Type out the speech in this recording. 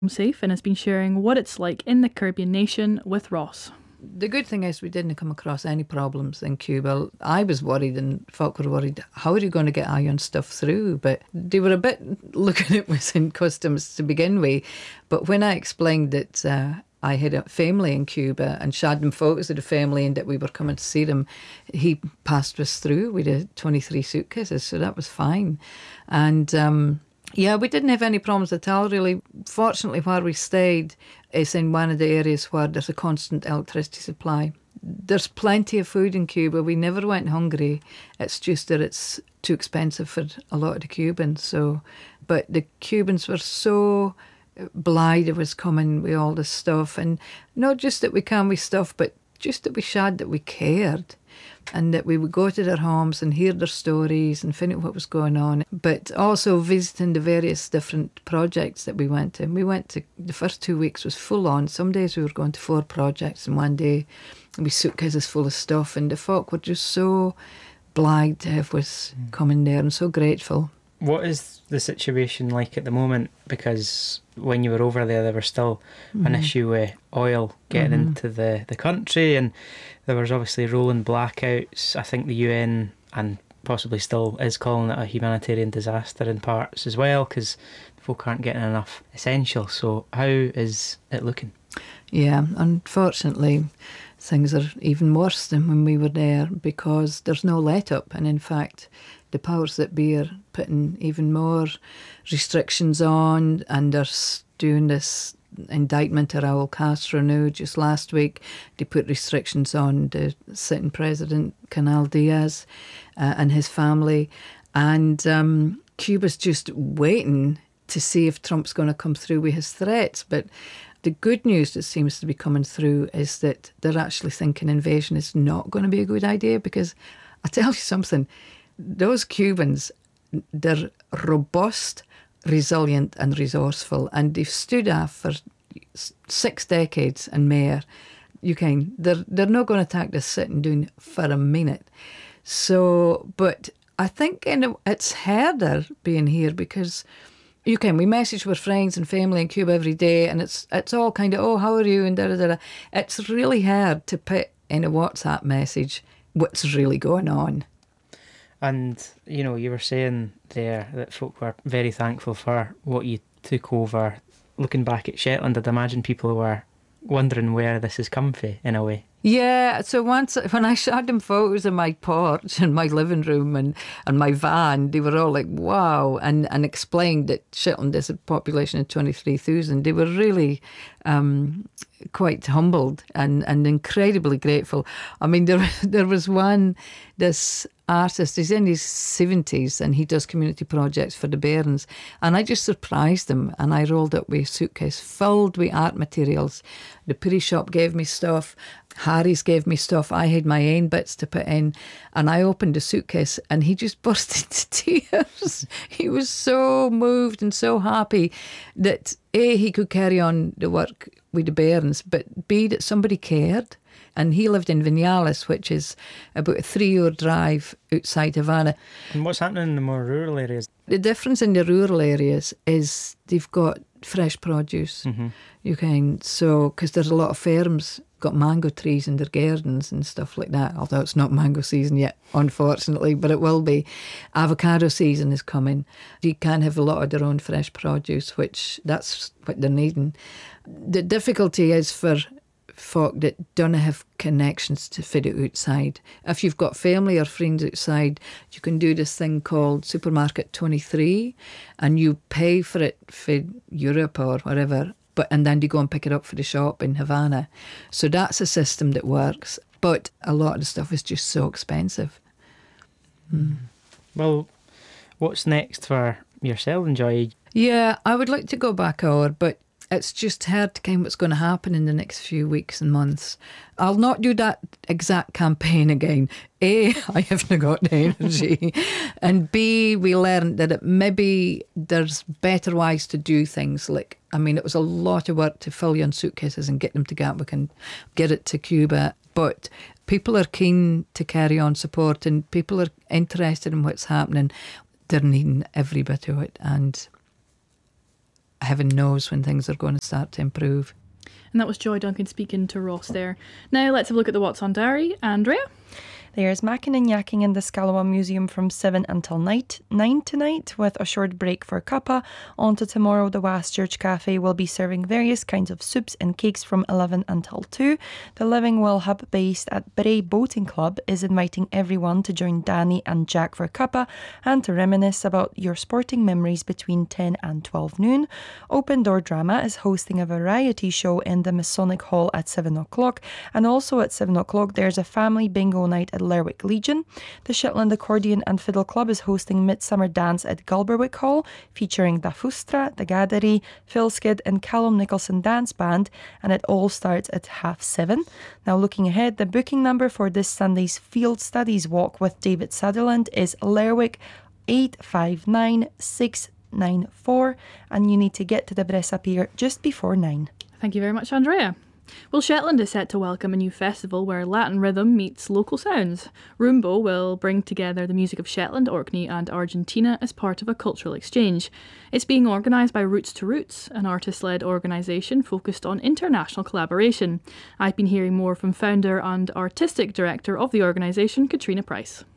Safe and has been sharing what it's like in the Caribbean nation with Ross. The good thing is we didn't come across any problems in Cuba. I was worried and folk were worried, how are you going to get iron stuff through? But they were a bit looking at us in customs to begin with. But when I explained that I had a family in Cuba and showed them photos of the family and that we were coming to see them, he passed us through with the 23 suitcases, so that was fine. And yeah, we didn't have any problems at all, really. Fortunately, where we stayed is in one of the areas where there's a constant electricity supply. There's plenty of food in Cuba. We never went hungry. It's just that it's too expensive for a lot of the Cubans. So, but the Cubans were so blithe it was coming with all this stuff. And not just that we came with stuff, but just that we showed that we cared. And that we would go to their homes and hear their stories and find out what was going on. But also visiting the various different projects that we went to. And we went to, the first 2 weeks was full on. Some days we were going to 4 projects in one day. And we suitcases full of stuff. And the folk were just so blithe to have us coming there and so grateful. What is the situation like at the moment? Because when you were over there was still an issue with oil getting into the country, and there was obviously rolling blackouts. I think the UN, and possibly still is, calling it a humanitarian disaster in parts as well, because folk aren't getting enough essentials. So how is it looking? Yeah, unfortunately, things are even worse than when we were there because there's no let-up. And in fact, the powers that be are putting even more restrictions on, and they're doing this indictment of Raul Castro now. Just last week, they put restrictions on the sitting president, Canal Diaz, and his family. And Cuba's just waiting to see if Trump's going to come through with his threats. But the good news that seems to be coming through is that they're actually thinking invasion is not going to be a good idea, because I tell you something, those Cubans, they're robust, resilient and resourceful, and they've stood off for 6 decades and more. They're not going to attack this sitting down for a minute. So, but I think it's harder being here because we message with friends and family in Cuba every day, and it's all kind of, oh, how are you, and da da da. It's really hard to put in a WhatsApp message what's really going on. And, you know, you were saying there that folk were very thankful for what you took over. Looking back at Shetland, I'd imagine people were wondering where this has come from, in a way. Yeah, so once when I showed them photos of my porch and my living room and my van, they were all like, wow, and explained that Shetland is a population of 23,000. They were really quite humbled and incredibly grateful. I mean, there was this artist, he's in his 70s and he does community projects for the Bairns, and I just surprised him and I rolled up with a suitcase filled with art materials. The Puri shop gave me stuff, Harry's gave me stuff, I had my own bits to put in, and I opened the suitcase and he just burst into tears. He was so moved and so happy that A, he could carry on the work with the Bairns, but B, that somebody cared. And he lived in Vinales, which is about a 3-hour drive outside Havana. And what's happening in the more rural areas? The difference in the rural areas is they've got fresh produce. Because there's a lot of farms got mango trees in their gardens and stuff like that, although it's not mango season yet, unfortunately, but it will be. Avocado season is coming. You can have a lot of their own fresh produce, which that's what they're needing. The difficulty is for folk that don't have connections to fit it outside. If you've got family or friends outside, you can do this thing called Supermarket 23, and you pay for it for Europe or wherever, and then you go and pick it up for the shop in Havana. So that's a system that works, but a lot of the stuff is just so expensive. Well, what's next for yourself and Joy? Yeah, I would like to go back over, but it's just hard to kind of what's going to happen in the next few weeks and months. I'll not do that exact campaign again. A, I haven't got the energy. And B, we learned that maybe there's better ways to do things. Like, I mean, it was a lot of work to fill your suitcases and get them to Gatwick and get it to Cuba. But people are keen to carry on support, and people are interested in what's happening. They're needing every bit of it. And heaven knows when things are going to start to improve. And that was Joy Duncan speaking to Ross there. Now let's have a look at the What's on Diary. Andrea? There's Mackin and Yakking in the Scalawa Museum from 7 until 9 tonight, with a short break for cuppa. On to tomorrow, the West Church Cafe will be serving various kinds of soups and cakes from 11 until 2. The Living Well Hub, based at Bray Boating Club, is inviting everyone to join Danny and Jack for cuppa and to reminisce about your sporting memories between 10 and 12 noon. Open Door Drama is hosting a variety show in the Masonic Hall at 7 o'clock, and also at 7 o'clock there's a family bingo night at Lerwick Legion. The Shetland Accordion and Fiddle Club is hosting Midsummer Dance at Gulberwick Hall, featuring Da Fustra, The Gaddery, Phil Skid and Callum Nicholson Dance Band, and it all starts at 7:30. Now looking ahead, the booking number for this Sunday's Field Studies Walk with David Sutherland is Lerwick 859694, and you need to get to the Bressa Pier just before 9. Thank you very much, Andrea. Well, Shetland is set to welcome a new festival where Latin rhythm meets local sounds. Rumbo will bring together the music of Shetland, Orkney and Argentina as part of a cultural exchange. It's being organised by Roots to Roots, an artist-led organisation focused on international collaboration. I've been hearing more from founder and artistic director of the organisation, Katrina Price.